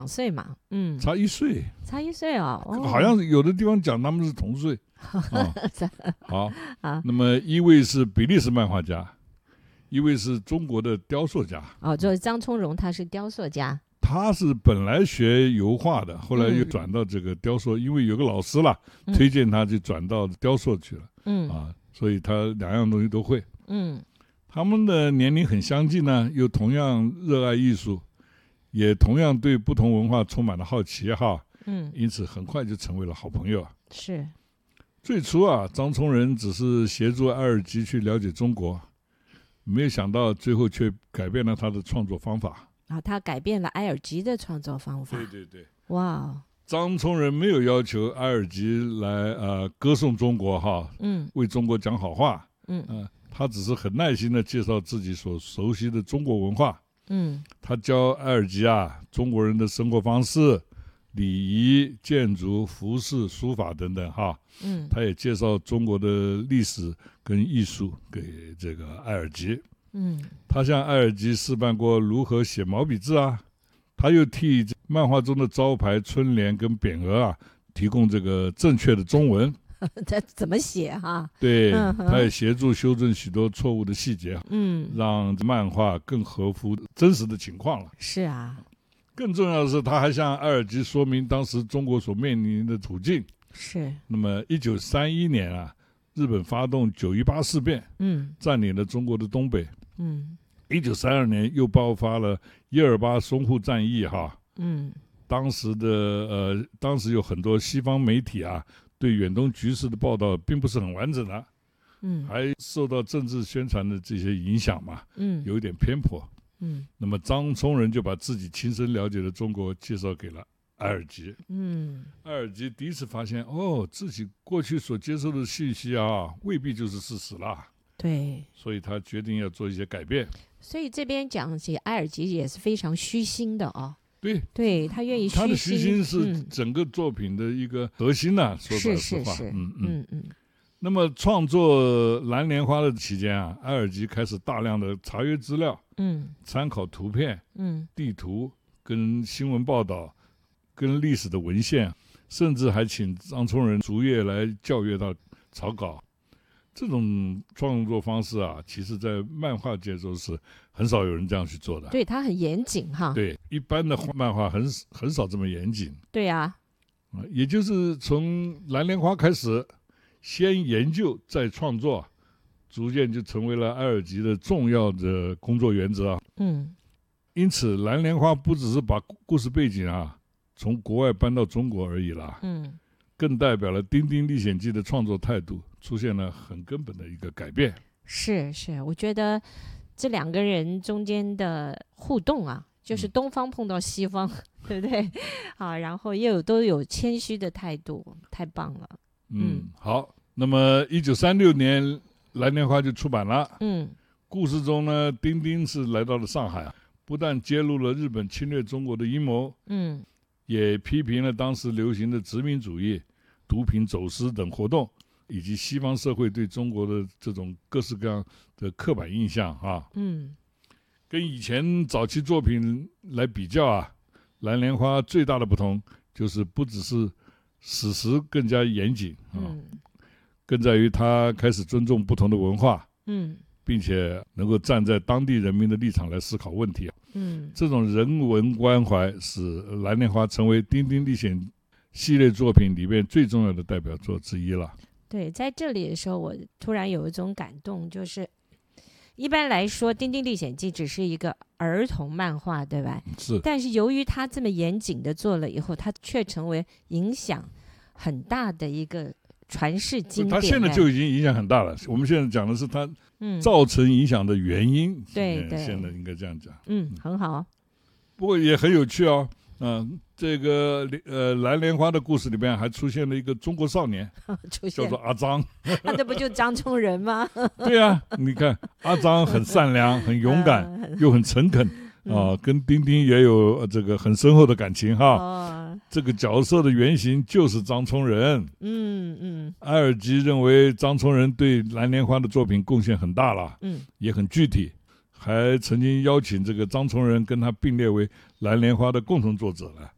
岁嘛， 差1岁， 差1岁哦， 好像有的地方讲他们是同岁。好，那么一位是比利时漫画家，一位是中国的雕塑家。 就是张聪荣，他是雕塑家。 他是本来学油画的，后来又转到这个雕塑，因为有个老师啦，推荐他就转到雕塑去了。所以他两样东西都会。他们的年龄很相近呢，又同样热爱艺术，也同样对不同文化充满了好奇哈。因此很快就成为了好朋友。 是。 最初张聪仁只是协助埃尔吉去了解中国，没有想到最后却改变了他的创作方法。 他改变了埃尔吉的创作方法。 对。 哇！ 张聪仁没有要求埃尔吉来歌颂中国哈，为中国讲好话。他只是很耐心的介绍自己所熟悉的中国文化。他教埃尔吉中国人的生活方式、礼仪、建筑、服饰、书法等等哈。他也介绍中国的历史跟艺术给这个埃尔吉。他向埃尔吉示范过如何写毛笔字他又替漫画中的招牌、春联跟匾额提供这个正确的中文。 他怎么写对，他也协助修正许多错误的细节。让漫画更合乎真实的情况了。 是啊。 更重要的是，他还向埃尔吉说明当时中国所面临的处境。 是。 那么1931年日本发动918事变，占领了中国的东北。1932年又爆发了耶尔巴淞沪战役当时有很多西方媒体对远东局势的报道并不是很完整的，还受到政治宣传的这些影响嘛，有一点偏颇。那么张聪仁就把自己亲身了解的中国介绍给了埃尔吉。埃尔吉第一次发现自己过去所接受的信息未必就是事实啦。 对。 所以他决定要做一些改变。 所以这边讲起埃尔吉也是非常虚心的对， 他愿意虚心。 他的虚心是整个作品的一个核心说实话。 是。 那么创作蓝莲花的期间埃尔吉开始大量的查阅资料，参考图片，地图跟新闻报道跟历史的文献，甚至还请张聪仁逐页来校阅到草稿。这种创作方式其实在漫画界中是很少有人这样去做的。 对，他很严谨对，一般的漫画很少这么严谨。 对啊。 也就是从蓝莲花开始，先研究再创作，逐渐就成为了埃尔吉的重要的工作原则因此蓝莲花不只是把故事背景从国外搬到中国而已啦。更代表了《丁丁历险记》的创作态度出现了很根本的一个改变。 是，我觉得这两个人中间的互动就是东方碰到西方，对不对？然后都有谦虚的态度，太棒了。 好，那么1936年蓝莲花就出版了。故事中呢，丁丁是来到了上海不但揭露了日本侵略中国的阴谋，也批评了当时流行的殖民主义、毒品走私等活动，以及西方社会对中国的这种各式各样的刻板印象跟以前早期作品来比较蓝莲花最大的不同就是不只是史实更加严谨更在于他开始尊重不同的文化，并且能够站在当地人民的立场来思考问题这种人文关怀使蓝莲花成为《丁丁历险》系列作品里面最重要的代表作之一了。 对，在这里的时候我突然有一种感动，就是一般来说《丁丁历险记》只是一个儿童漫画，对吧？ 是。 但是由于他这么严谨的做了以后，他却成为影响很大的一个传世经典。 他现在就已经影响很大了，我们现在讲的是他造成影响的原因。 对， 现在应该这样讲。 很好。 不过也很有趣这个蓝莲花的故事里边还出现了一个中国少年叫做阿张那不就张聪仁吗？ 对你看阿张很善良很勇敢又很诚恳跟丁丁也有这个很深厚的感情这个角色的原型就是张聪仁。埃尔吉认为张聪仁对蓝莲花的作品贡献很大了也很具体，还曾经邀请这个张聪仁跟他并列为蓝莲花的共同作者了。